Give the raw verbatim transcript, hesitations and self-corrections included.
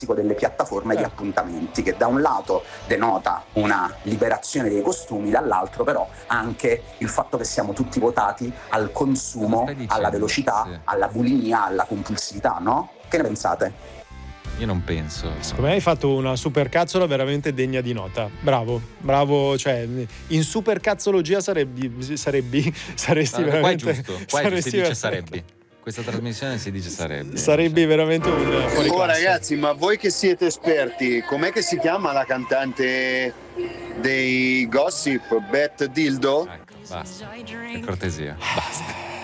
delle piattaforme di appuntamenti, che da un lato denota una liberazione dei costumi, dall'altro però anche il fatto che siamo tutti votati al consumo, alla velocità, sì. alla bulimia, alla compulsività, no? Che ne pensate? Io non penso. Secondo me hai fatto una supercazzola veramente degna di nota. Bravo, bravo, cioè in supercazzologia sarebbi, sarebbi saresti Allora, qua è veramente giusto, qua è giusto, saresti si dice veramente- sarebbi. Questa trasmissione si dice sarebbe. Sarebbe veramente un fuori Oh classe. ragazzi, ma voi che siete esperti, com'è che si chiama la cantante dei Gossip? Beth Dildo? Ecco, basta. Per cortesia, basta.